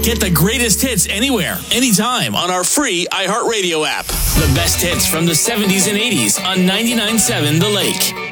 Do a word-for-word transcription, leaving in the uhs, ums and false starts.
Get the greatest hits anywhere, anytime on our free iHeartRadio app. The best hits from the seventies and eighties on ninety-nine point seven The Lake.